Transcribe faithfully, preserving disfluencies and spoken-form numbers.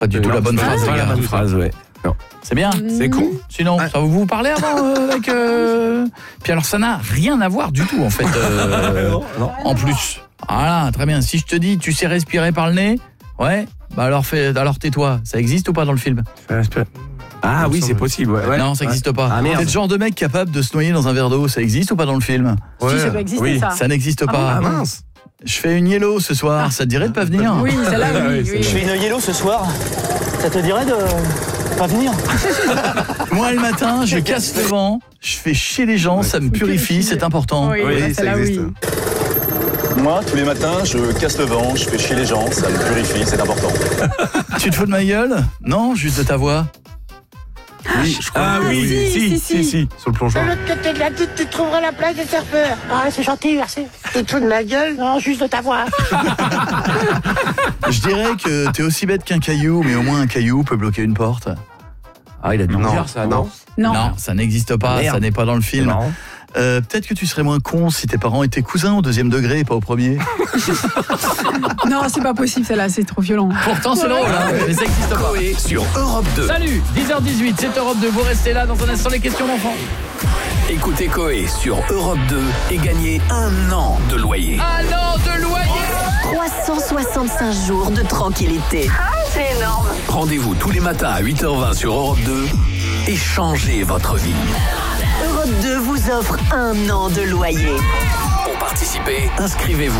Pas du tout la bonne phrase, Pas les la gars. bonne phrase, ouais. Non. C'est bien. C'est con. Sinon, Ah. ça vous vous parlez avant euh, avec euh... Puis alors ça n'a rien à voir du tout en fait. euh, Non, non. En plus. Voilà, très bien. Si je te dis tu sais respirer par le nez, ouais, bah alors fais alors tais-toi. Ça existe ou pas dans le film? Ah oui, c'est possible. Ouais. Non, ça n'existe pas. Ah, merde. T'es le genre de mec capable de se noyer dans un verre d'eau, ça existe ou pas dans le film? Si, ça peut exister, oui. ça. Ça n'existe pas. Ah mince. Je fais une yellow ce soir, ça te dirait de pas venir? Oui, celle-là, Ah oui, oui. c'est oui. Je fais une yellow ce soir. Ça te dirait de pas venir? Moi le matin, je casse le vent, je fais chier les gens, ça me purifie, c'est important. Oui, Oui, là, ça celle-là, existe. oui. Moi, tous les matins, je casse le vent, je fais chier les gens, ça me purifie, c'est important. Tu te fous de ma gueule? Non, juste de ta voix. Oui, je crois. Ah oui, si, si, si, si, si. si, sur le plongeoir. De l'autre côté de la butte, tu trouveras la place des surfeurs. Ah, c'est gentil, merci. Tu te fous de ma gueule? Non, juste de ta voix. Je dirais que t'es aussi bête qu'un caillou, mais au moins un caillou peut bloquer une porte. Ah, il a dû me Non, dire ça, non. Non. Non, ça n'existe pas, Merde. ça n'est pas dans le film. Non. Euh, peut-être que tu serais moins con si tes parents étaient cousins au deuxième degré et pas au premier. Non, c'est pas possible, celle-là, c'est trop violent. Pourtant c'est drôle, hein, mais ça n'existe pas. Coé sur Europe deux. Salut, dix heures dix-huit, c'est Europe deux, vous restez là dans un instant les questions d'enfants. Écoutez Coé sur Europe deux et gagnez un an de loyer. Un an de loyer. trois cent soixante-cinq jours de tranquillité. C'est énorme. Rendez-vous tous les matins à huit heures vingt sur Europe deux et changez votre vie. Europe deux vous offre un an de loyer. Pour participer, inscrivez-vous